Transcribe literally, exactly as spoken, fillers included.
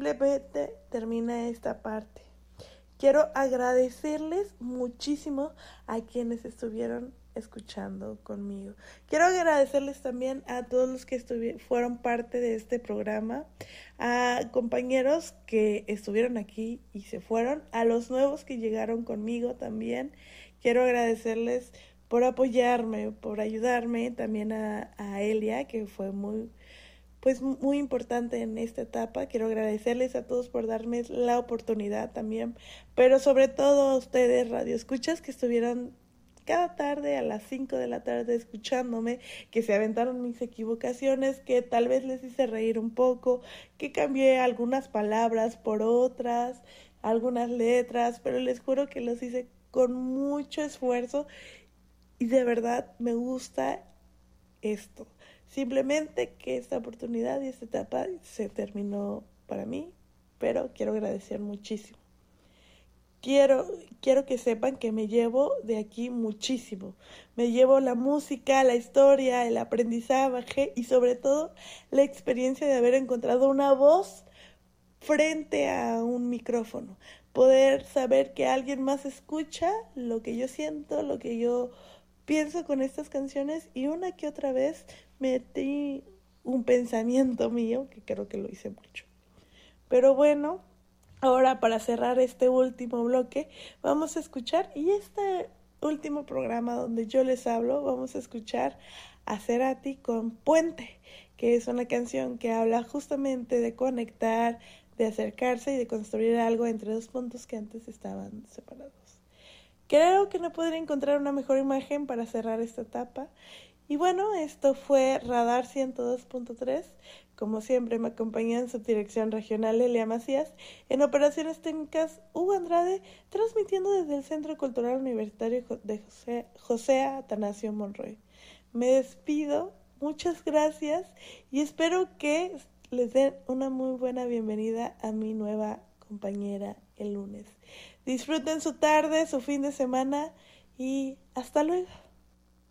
simplemente termina esta parte. Quiero agradecerles muchísimo a quienes estuvieron escuchando conmigo. Quiero agradecerles también a todos los que estuvi- fueron parte de este programa, a compañeros que estuvieron aquí y se fueron, a los nuevos que llegaron conmigo también. Quiero agradecerles por apoyarme, por ayudarme, también a, a Elia, que fue muy, pues muy importante en esta etapa. Quiero agradecerles a todos por darme la oportunidad también, pero sobre todo a ustedes, radioescuchas, que estuvieron cada tarde a las cinco de la tarde escuchándome, que se aventaron mis equivocaciones, que tal vez les hice reír un poco, que cambié algunas palabras por otras, algunas letras, pero les juro que los hice con mucho esfuerzo y de verdad me gusta esto. Simplemente que esta oportunidad y esta etapa se terminó para mí, pero quiero agradecer muchísimo. Quiero, quiero que sepan que me llevo de aquí muchísimo. Me llevo la música, la historia, el aprendizaje y sobre todo la experiencia de haber encontrado una voz frente a un micrófono. Poder saber que alguien más escucha lo que yo siento, lo que yo pienso con estas canciones y una que otra vez metí un pensamiento mío, que creo que lo hice mucho. Pero bueno, ahora para cerrar este último bloque, vamos a escuchar, y este último programa donde yo les hablo, vamos a escuchar a Cerati con Puente, que es una canción que habla justamente de conectar, de acercarse y de construir algo entre dos puntos que antes estaban separados. Creo que no podría encontrar una mejor imagen para cerrar esta etapa. Y bueno, esto fue Radar ciento dos punto tres. Como siempre me acompañó en su dirección regional Elia Macías, en operaciones técnicas Hugo Andrade, transmitiendo desde el Centro Cultural Universitario de José, José Atanasio Monroy. Me despido, muchas gracias y espero que les den una muy buena bienvenida a mi nueva compañera el lunes. Disfruten su tarde, su fin de semana y hasta luego.